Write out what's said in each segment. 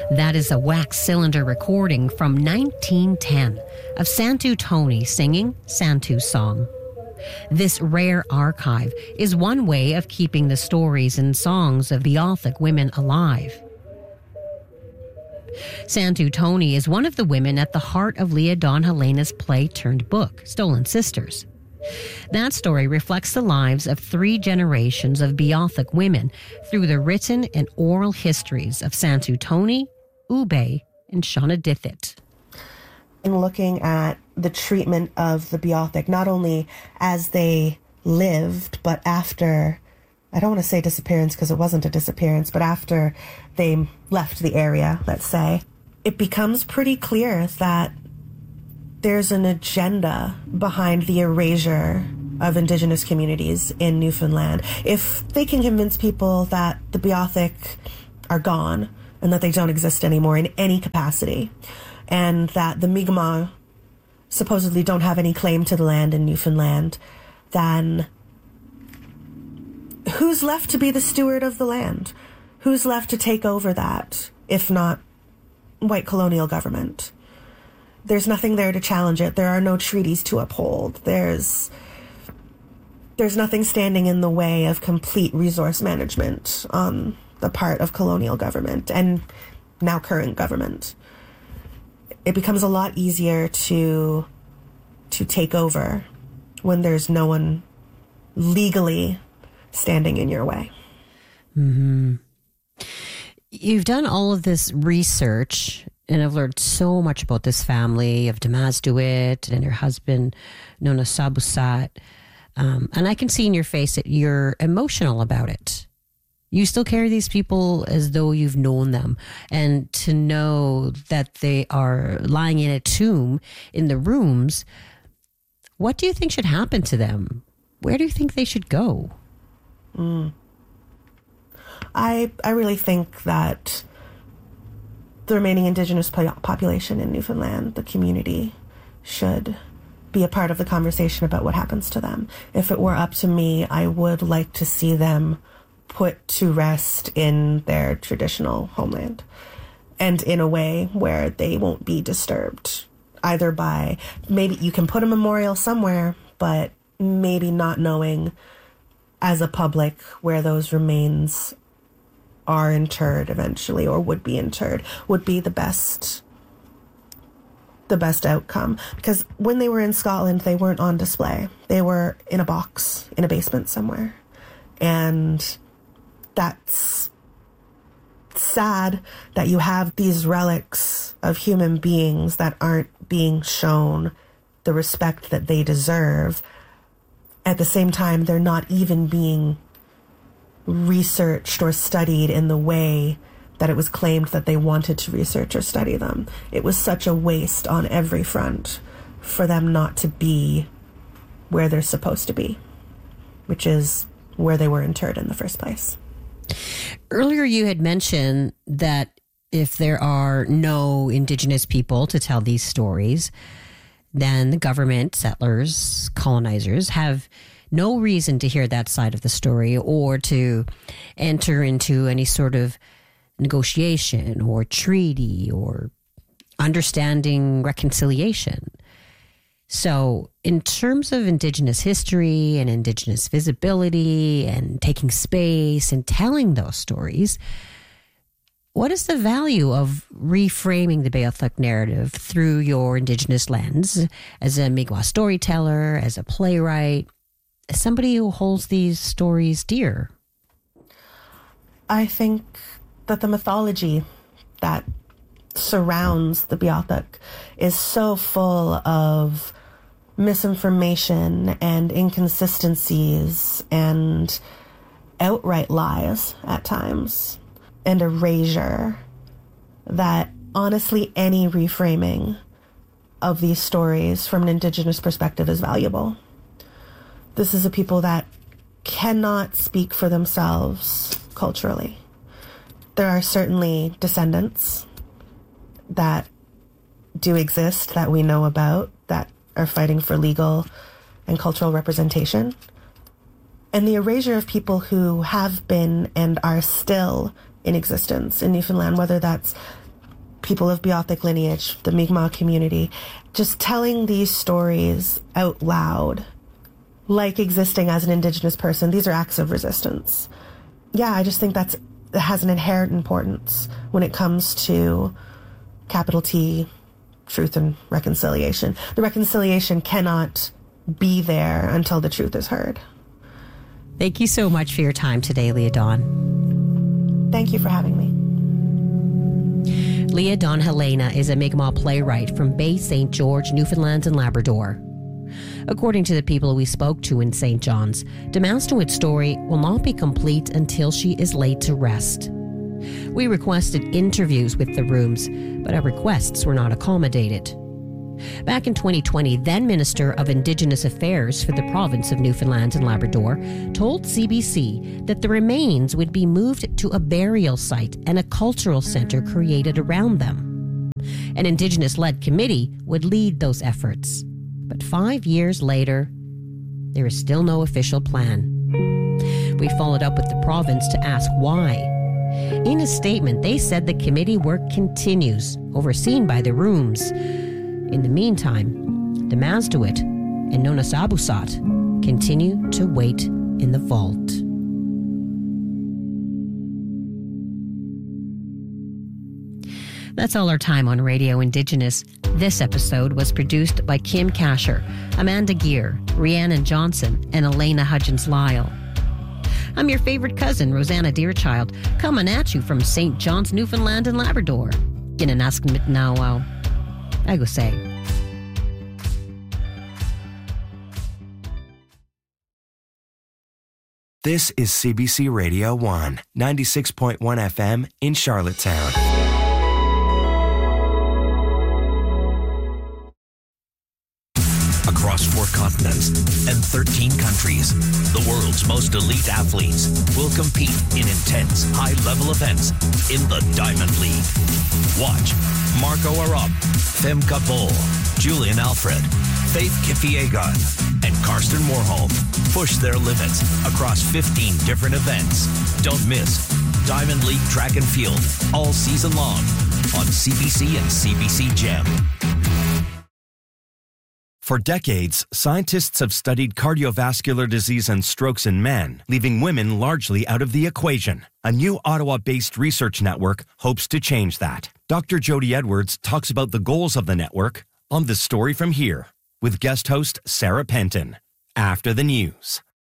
That is a wax cylinder recording from 1910 of Santu Tony singing Santu's song. This rare archive is one way of keeping the stories and songs of Beothuk women alive. Santu Tony is one of the women at the heart of Leah Dawn Helena's play-turned-book, Stolen Sisters. That story reflects the lives of 3 generations of Beothuk women through the written and oral histories of Santu Tony, Ube, and Shaunadithit. In looking at the treatment of the Beothuk, not only as they lived, but after, I don't want to say disappearance because it wasn't a disappearance, but after they left the area, let's say, it becomes pretty clear that there's an agenda behind the erasure of Indigenous communities in Newfoundland. If they can convince people that the Beothuk are gone and that they don't exist anymore in any capacity, and that the Mi'kmaq supposedly don't have any claim to the land in Newfoundland, then who's left to be the steward of the land? Who's left to take over that, if not white colonial government? There's nothing there to challenge it. There are no treaties to uphold. There's nothing standing in the way of complete resource management on the part of colonial government and now current government. It becomes a lot easier to take over when there's no one legally standing in your way. Mm-hmm. You've done all of this research, and I've learned so much about this family of Damasduit and her husband, Nona Sabusat. And I can see in your face that you're emotional about it. You still carry these people as though you've known them. And to know that they are lying in a tomb in the rooms, what do you think should happen to them? Where do you think they should go? I really think that the remaining Indigenous population in Newfoundland, the community, should be a part of the conversation about what happens to them. If it were up to me, I would like to see them put to rest in their traditional homeland and in a way where they won't be disturbed, either by, maybe you can put a memorial somewhere, but maybe not knowing as a public where those remains are interred eventually, or would be interred, would be the best outcome. Because when they were in Scotland, they weren't on display. They were in a box in a basement somewhere. And that's sad that you have these relics of human beings that aren't being shown the respect that they deserve. At the same time, they're not even being researched or studied in the way that it was claimed that they wanted to research or study them. It was such a waste on every front for them not to be where they're supposed to be, which is where they were interred in the first place. Earlier you had mentioned that if there are no Indigenous people to tell these stories, then the government, settlers, colonizers have no reason to hear that side of the story or to enter into any sort of negotiation or treaty or understanding reconciliation. So in terms of Indigenous history and Indigenous visibility and taking space and telling those stories, what is the value of reframing the Beothuk narrative through your Indigenous lens as a Mi'kmaq storyteller, as a playwright, as somebody who holds these stories dear? I think that the mythology that surrounds the Beothuk is so full of misinformation and inconsistencies and outright lies at times and erasure that honestly any reframing of these stories from an Indigenous perspective is valuable. This is a people that cannot speak for themselves culturally. There are certainly descendants that do exist that we know about that are fighting for legal and cultural representation. And the erasure of people who have been and are still in existence in Newfoundland, whether that's people of Beothuk lineage, the Mi'kmaq community, just telling these stories out loud, like existing as an Indigenous person. These are acts of resistance. Yeah, I just think it has an inherent importance when it comes to capital T, truth and reconciliation. The reconciliation cannot be there until the truth is heard. Thank you so much for your time today, Leah Dawn. Thank you for having me. Leah Dawn Helena is a Mi'kmaq playwright from Bay St. George, Newfoundland and Labrador. According to the people we spoke to in St. John's, Damaskowit's story will not be complete until she is laid to rest. We requested interviews with the Rooms, but our requests were not accommodated. Back in 2020, then Minister of Indigenous Affairs for the province of Newfoundland and Labrador told CBC that the remains would be moved to a burial site and a cultural centre created around them. An Indigenous-led committee would lead those efforts. But 5 years later, there is still no official plan. We followed up with the province to ask why. In a statement, they said the committee work continues, overseen by the Rooms. In the meantime, Damaskowit and Nonosabusat continue to wait in the vault. That's all our time on Radio Indigenous. This episode was produced by Kim Kasher, Amanda Gear, Rhiannon Johnson, and Elena Hudgens-Lyle. I'm your favorite cousin, Rosanna Deerchild, coming at you from St. John's, Newfoundland and Labrador. Ginanask mitnawao. I go say. This is CBC Radio 1, 96.1 FM in Charlottetown. Across 4 continents and 13 countries, the world's most elite athletes will compete in intense, high-level events in the Diamond League. Watch Marco Arop, Femke Bol, Julian Alfred, Faith Kipyegon, and Karsten Warholm push their limits across 15 different events. Don't miss Diamond League Track and Field all season long on CBC and CBC Gem. For decades, scientists have studied cardiovascular disease and strokes in men, leaving women largely out of the equation. A new Ottawa-based research network hopes to change that. Dr. Jody Edwards talks about the goals of the network on The Story from Here with guest host Sarah Penton after the news.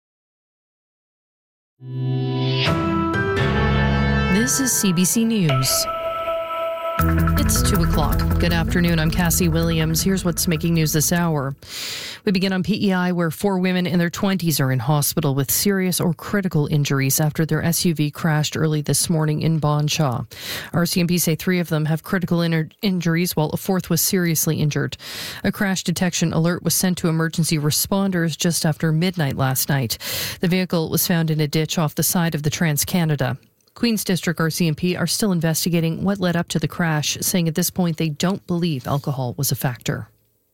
This is CBC News. It's 2 o'clock. Good afternoon. I'm Cassie Williams. Here's what's making news this hour. We begin on PEI, where 4 women in their 20s are in hospital with serious or critical injuries after their SUV crashed early this morning in Bon Shaw. RCMP say 3 of them have critical injuries, while a 4th was seriously injured. A crash detection alert was sent to emergency responders just after midnight last night. The vehicle was found in a ditch off the side of the Trans-Canada. Queen's District RCMP are still investigating what led up to the crash, saying at this point they don't believe alcohol was a factor.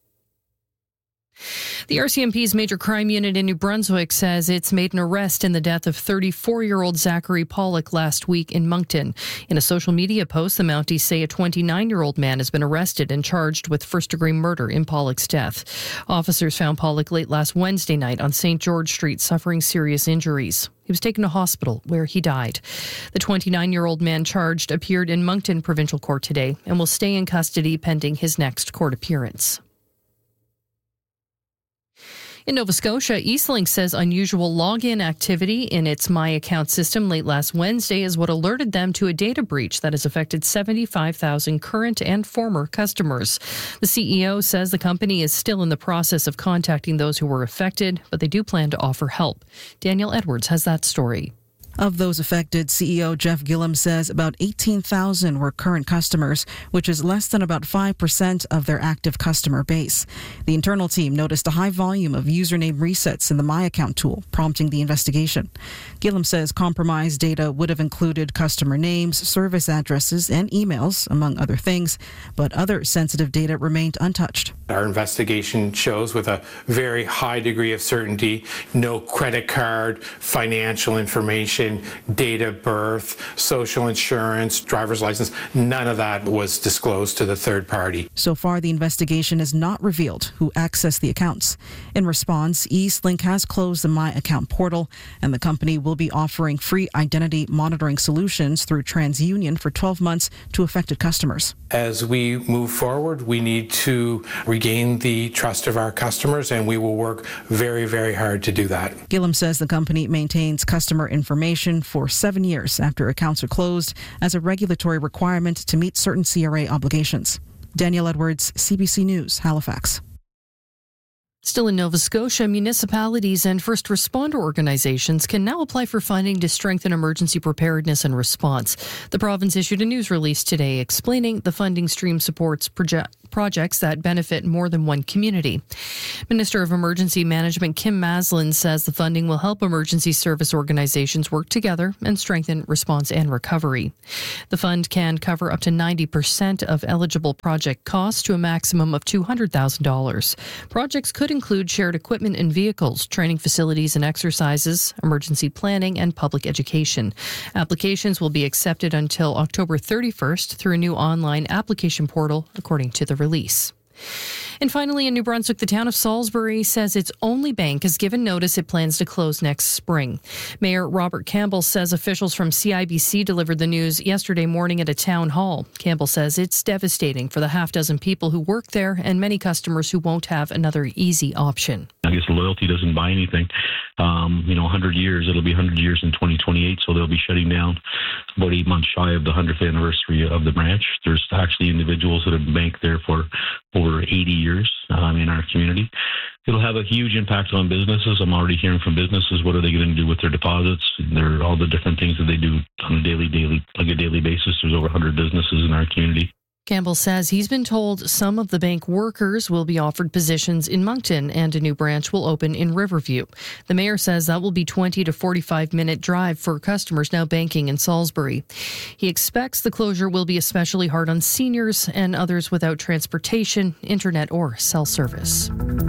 The RCMP's Major Crime Unit in New Brunswick says it's made an arrest in the death of 34-year-old Zachary Pollock last week in Moncton. In a social media post, the Mounties say a 29-year-old man has been arrested and charged with first-degree murder in Pollock's death. Officers found Pollock late last Wednesday night on St. George Street suffering serious injuries. He was taken to hospital where he died. The 29-year-old man charged appeared in Moncton Provincial Court today and will stay in custody pending his next court appearance. In Nova Scotia, Eastlink says unusual login activity in its My Account system late last Wednesday is what alerted them to a data breach that has affected 75,000 current and former customers. The CEO says the company is still in the process of contacting those who were affected, but they do plan to offer help. Daniel Edwards has that story. Of those affected, CEO Jeff Gillum says about 18,000 were current customers, which is less than about 5% of their active customer base. The internal team noticed a high volume of username resets in the My Account tool, prompting the investigation. Gillum says compromised data would have included customer names, service addresses, and emails, among other things, but other sensitive data remained untouched. Our investigation shows with a very high degree of certainty no credit card, financial information, information, date of birth, social insurance, driver's license. None of that was disclosed to the third party. So far, the investigation has not revealed who accessed the accounts. In response, Eastlink has closed the My Account portal, and the company will be offering free identity monitoring solutions through TransUnion for 12 months to affected customers. As we move forward, we need to regain the trust of our customers, and we will work very, very hard to do that. Gillum says the company maintains customer information for 7 years after accounts are closed as a regulatory requirement to meet certain CRA obligations. Danielle Edwards, CBC News, Halifax. Still in Nova Scotia, municipalities and first responder organizations can now apply for funding to strengthen emergency preparedness and response. The province issued a news release today explaining the funding stream supports projects that benefit more than one community. Minister of Emergency Management Kim Maslin says the funding will help emergency service organizations work together and strengthen response and recovery. The fund can cover up to 90% of eligible project costs to a maximum of $200,000. Projects could include shared equipment and vehicles, training facilities and exercises, emergency planning, and public education. Applications will be accepted until October 31st through a new online application portal, according to the release. And finally, in New Brunswick, the town of Salisbury says its only bank has given notice it plans to close next spring. Mayor Robert Campbell says officials from CIBC delivered the news yesterday morning at a town hall. Campbell says it's devastating for the half dozen people who work there and many customers who won't have another easy option. I guess loyalty doesn't buy anything. 100 years, it'll be 100 years in 2028, so they'll be shutting down about 8 months shy of the 100th anniversary of the branch. There's actually individuals that have banked there for over 80 years in our community. It'll have a huge impact on businesses. I'm already hearing from businesses, what are they going to do with their deposits? There are all the different things that they do on a daily basis. There's over 100 businesses in our community. Campbell says he's been told some of the bank workers will be offered positions in Moncton and a new branch will open in Riverview. The mayor says that will be 20 to 45-minute drive for customers now banking in Salisbury. He expects the closure will be especially hard on seniors and others without transportation, internet, or cell service.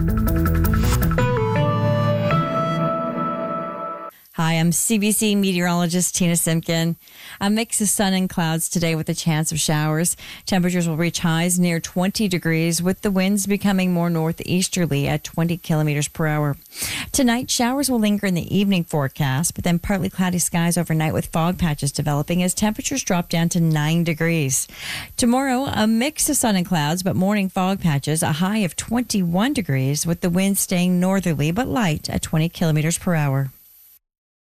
Hi, I'm CBC meteorologist Tina Simpkin. A mix of sun and clouds today with a chance of showers. Temperatures will reach highs near 20 degrees with the winds becoming more northeasterly at 20 kilometers per hour. Tonight, showers will linger in the evening forecast, but then partly cloudy skies overnight with fog patches developing as temperatures drop down to 9 degrees. Tomorrow, a mix of sun and clouds, but morning fog patches, a high of 21 degrees with the wind staying northerly but light at 20 kilometers per hour.